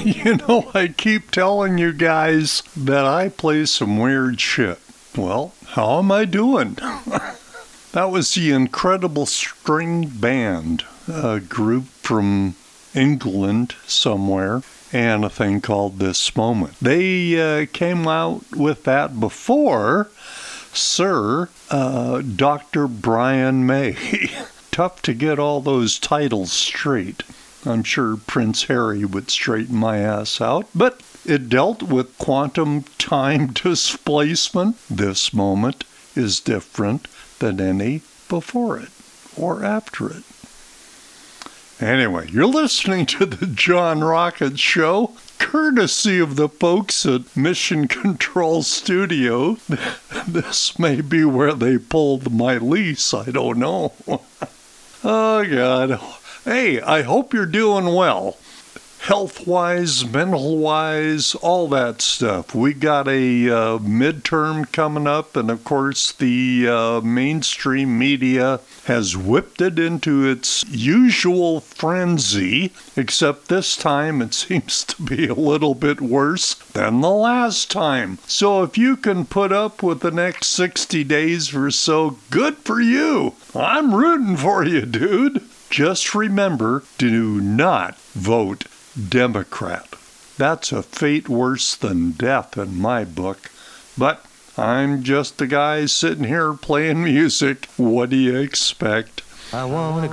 I keep telling you guys that I play some weird shit. Well, how am I doing? That was the Incredible String Band, a group from England somewhere, and a thing called This Moment. They came out with that before Sir Dr. Brian May. Tough to get all those titles straight. I'm sure Prince Harry would straighten my ass out, but it dealt with quantum time displacement. This moment is different than any before it or after it. Anyway, you're listening to the John Rocket Show, courtesy of the folks at Mission Control Studio. This may be where they pulled my lease, I don't know. Oh, God. Hey, I hope you're doing well. Health-wise, mental-wise, all that stuff. We got a midterm coming up, and of course the mainstream media has whipped it into its usual frenzy, except this time it seems to be a little bit worse than the last time. So if you can put up with the next 60 days or so, good for you. I'm rooting for you, dude. Just remember, do not vote Democrat. That's a fate worse than death in my book. But I'm just a guy sitting here playing music. What do you expect? I wanna